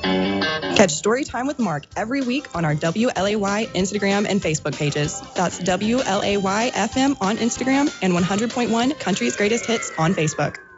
Catch Storytime with Mark every week on our WLAY Instagram and Facebook pages. That's WLAY FM on Instagram and 100.1 Country's Greatest Hits on Facebook.